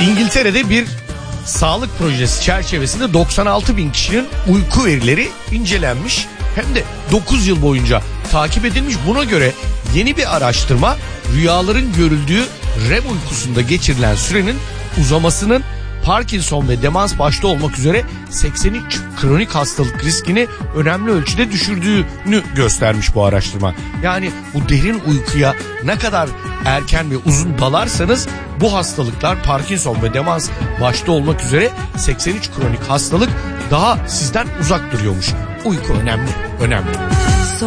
İngiltere'de bir sağlık projesi çerçevesinde 96 bin kişinin uyku verileri incelenmiş. Hem de 9 yıl boyunca takip edilmiş. Buna göre yeni bir araştırma rüyaların görüldüğü REM uykusunda geçirilen sürenin uzamasının Parkinson ve demans başta olmak üzere 83 kronik hastalık riskini önemli ölçüde düşürdüğünü göstermiş bu araştırma. Yani bu derin uykuya ne kadar erken ve uzun dalarsanız bu hastalıklar Parkinson ve demans başta olmak üzere 83 kronik hastalık daha sizden uzak duruyormuş. Uyku önemli, önemli.